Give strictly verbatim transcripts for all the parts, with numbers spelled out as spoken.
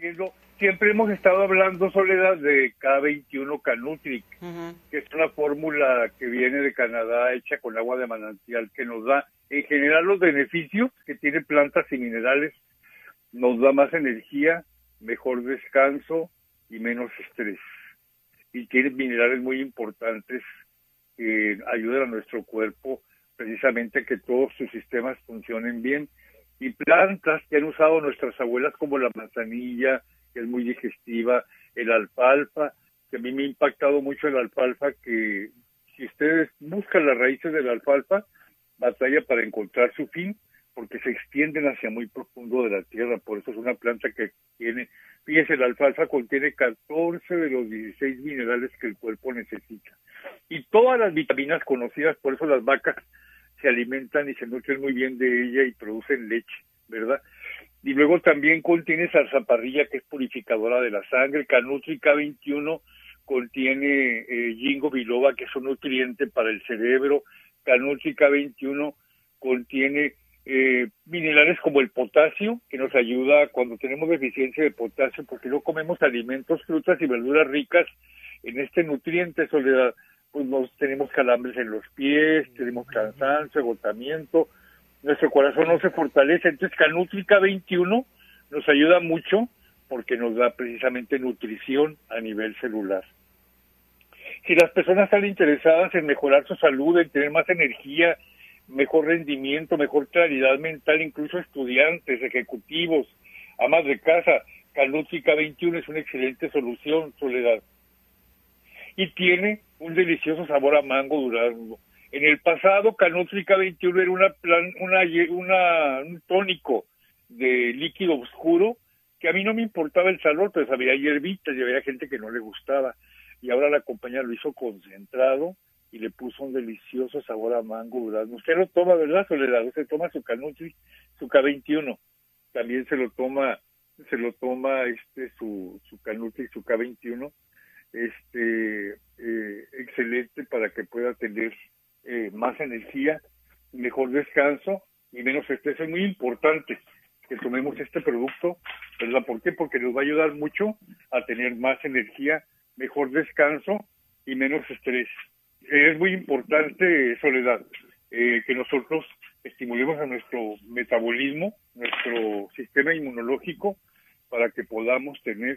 diciendo, siempre hemos estado hablando, Soledad, de K veintiuno Canutric, uh-huh. que es una fórmula que viene de Canadá, hecha con agua de manantial, que nos da en general los beneficios que tiene plantas y minerales. Nos da más energía, mejor descanso y menos estrés. Y tiene minerales muy importantes que ayudan a nuestro cuerpo precisamente que todos sus sistemas funcionen bien. Y plantas que han usado nuestras abuelas como la manzanilla, que es muy digestiva, el alfalfa, que a mí me ha impactado mucho el alfalfa, que si ustedes buscan las raíces del alfalfa, batalla para encontrar su fin, porque se extienden hacia muy profundo de la tierra, por eso es una planta que tiene, fíjese, el alfalfa contiene catorce de los dieciséis minerales que el cuerpo necesita, y todas las vitaminas conocidas, por eso las vacas se alimentan y se nutren muy bien de ella y producen leche, ¿verdad? Y luego también contiene zarzaparrilla, que es purificadora de la sangre. Canutric K veintiuno contiene eh, ginkgo biloba, que es un nutriente para el cerebro. Canutric K veintiuno contiene eh, minerales como el potasio, que nos ayuda cuando tenemos deficiencia de potasio, porque no comemos alimentos, frutas y verduras ricas en este nutriente, Soledad. Pues nos tenemos calambres en los pies, tenemos cansancio, agotamiento, nuestro corazón no se fortalece. Entonces Canutric K veintiuno nos ayuda mucho porque nos da precisamente nutrición a nivel celular. Si las personas están interesadas en mejorar su salud, en tener más energía, mejor rendimiento, mejor claridad mental, incluso estudiantes, ejecutivos, amas de casa, Canutric K veintiuno es una excelente solución, Soledad. Y tiene un delicioso sabor a mango durazno. En el pasado, Canutric K veintiuno era una, plan, una, una un tónico de líquido oscuro que a mí no me importaba el sabor, pero sabía hierbitas y había gente que no le gustaba. Y ahora la compañía lo hizo concentrado y le puso un delicioso sabor a mango durazno. Usted lo toma, ¿verdad, Soledad? Usted toma su Canutric, su K veintiuno. También se lo toma, se lo toma este su, su Canutric, su K veintiuno. este eh, excelente para que pueda tener eh, más energía, mejor descanso y menos estrés. Es muy importante que tomemos este producto, ¿verdad? ¿Por qué? Porque nos va a ayudar mucho a tener más energía, mejor descanso y menos estrés. Eh, es muy importante, Soledad, eh, que nosotros estimulemos a nuestro metabolismo, nuestro sistema inmunológico, para que podamos tener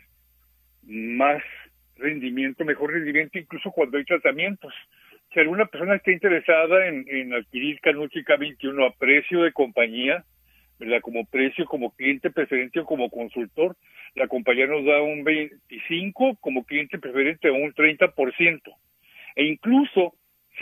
más rendimiento, mejor rendimiento, incluso cuando hay tratamientos. Si alguna persona está interesada en, en adquirir Canutric K veintiuno a precio de compañía, ¿verdad? Como precio, como cliente preferente o como consultor, la compañía nos da un veinticinco, como cliente preferente o un treinta por ciento. E incluso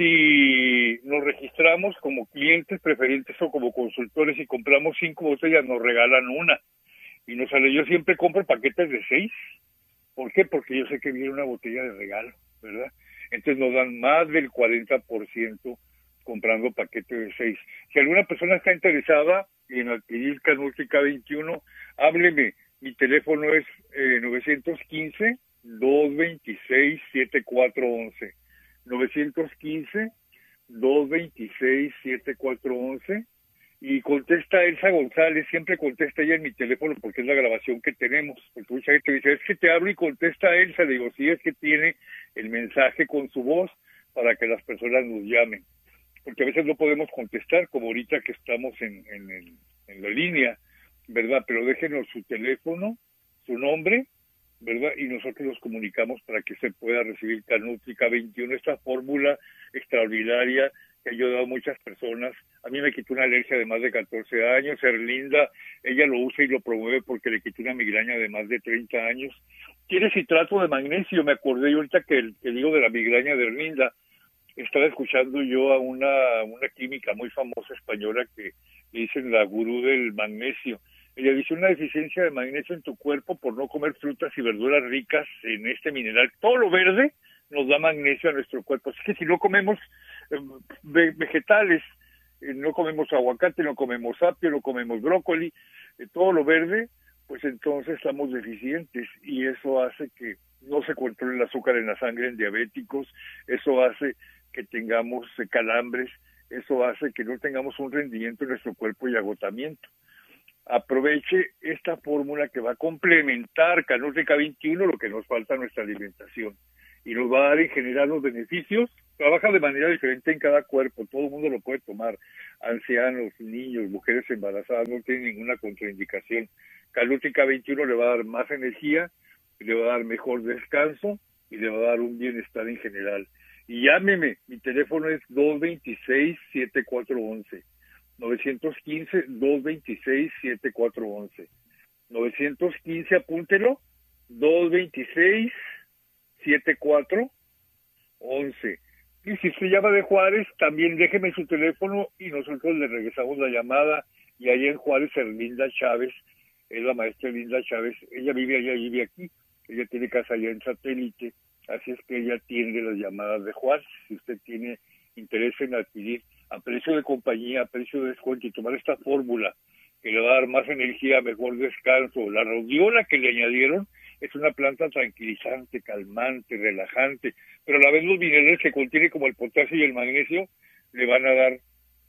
si nos registramos como clientes preferentes o como consultores y compramos cinco botellas, nos regalan una. Y nos sale, yo siempre compro paquetes de seis. ¿Por qué? Porque yo sé que viene una botella de regalo, ¿verdad? Entonces nos dan más del cuarenta por ciento comprando paquete de seis. Si alguna persona está interesada en adquirir Canutric K veintiuno, hábleme. Mi teléfono es eh, nueve uno cinco, dos dos seis, siete cuatro uno uno. nueve uno cinco, dos dos seis, siete cuatro uno uno. Y contesta Elsa González, siempre contesta ella en mi teléfono porque es la grabación que tenemos. Porque mucha gente dice, es que te hablo y contesta Elsa. Le digo, sí, es que tiene el mensaje con su voz para que las personas nos llamen. Porque a veces no podemos contestar, como ahorita que estamos en, en, el, en la línea, ¿verdad? Pero déjenos su teléfono, su nombre, ¿verdad? Y nosotros nos comunicamos para que se pueda recibir Canutric K veintiuno, esta fórmula extraordinaria que ha ayudado a muchas personas. A mí me quitó una alergia de más de catorce años, Erlinda, ella lo usa y lo promueve porque le quitó una migraña de más de treinta años. Tiene citrato de magnesio, me acordé yo ahorita que, el, que digo de la migraña de Erlinda, estaba escuchando yo a una, una química muy famosa española que le dicen la gurú del magnesio. Ella dice, una deficiencia de magnesio en tu cuerpo por no comer frutas y verduras ricas en este mineral. Todo lo verde nos da magnesio a nuestro cuerpo. Así que si no comemos eh, vegetales, eh, no comemos aguacate, no comemos apio, no comemos brócoli, eh, todo lo verde, pues entonces estamos deficientes y eso hace que no se controle el azúcar en la sangre en diabéticos, eso hace que tengamos eh, calambres, eso hace que no tengamos un rendimiento en nuestro cuerpo y agotamiento. aproveche esta fórmula que va a complementar Canutri K veintiuno, lo que nos falta en nuestra alimentación, y nos va a dar en general los beneficios. Trabaja de manera diferente en cada cuerpo, todo el mundo lo puede tomar, ancianos, niños, mujeres embarazadas, no tiene ninguna contraindicación. Canutri K veintiuno le va a dar más energía, le va a dar mejor descanso y le va a dar un bienestar en general. Y llámeme, mi teléfono es dos dos seis, siete cuatro uno uno, nueve uno cinco, dos dos seis, siete cuatro uno uno, nueve uno cinco, apúntelo, dos dos seis, siete cuatro uno uno. Y si usted llama de Juárez, también déjeme su teléfono y nosotros le regresamos la llamada. Y ahí en Juárez, Erlinda Chávez, es la maestra Erlinda Chávez, ella vive allá, vive aquí, ella tiene casa allá en Satélite, así es que ella atiende las llamadas de Juárez. Si usted tiene interés en adquirir a precio de compañía, a precio de descuento y tomar esta fórmula que le va a dar más energía, mejor descanso, la rodiola que le añadieron es una planta tranquilizante, calmante, relajante, pero a la vez los minerales que contiene como el potasio y el magnesio le van a dar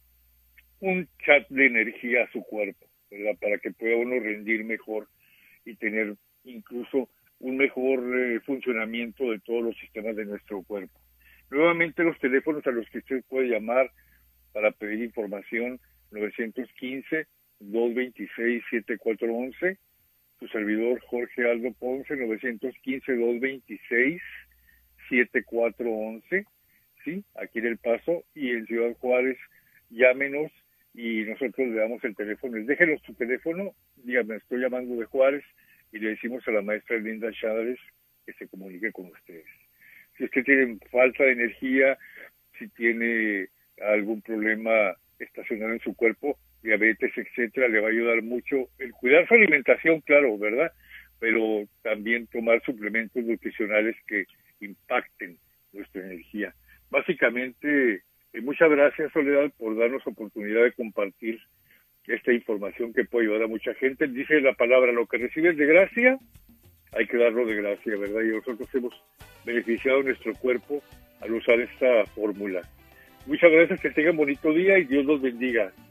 un chat de energía a su cuerpo, ¿verdad? Para que pueda uno rendir mejor y tener incluso un mejor eh, funcionamiento de todos los sistemas de nuestro cuerpo. Nuevamente los teléfonos a los que usted puede llamar para pedir información, nueve uno cinco, dos dos seis, siete cuatro uno uno, su servidor Jorge Aldo Ponce, nueve uno cinco, dos dos seis, siete cuatro uno uno, ¿sí? Aquí en El Paso y en Ciudad Juárez, llámenos y nosotros le damos el teléfono. Déjenos su teléfono, dígame, estoy llamando de Juárez, y le decimos a la maestra Erlinda Chávez que se comunique con ustedes. Si usted tiene falta de energía, si tiene algún problema estacional en su cuerpo, diabetes, etcétera, le va a ayudar mucho el cuidar su alimentación, claro, ¿verdad? Pero también tomar suplementos nutricionales que impacten nuestra energía. Básicamente, eh, muchas gracias, Soledad, por darnos oportunidad de compartir esta información que puede ayudar a mucha gente. Dice la palabra, lo que recibes de gracia, hay que darlo de gracia, ¿verdad? Y nosotros hemos beneficiado nuestro cuerpo al usar esta fórmula. Muchas gracias, que tengan bonito día y Dios los bendiga.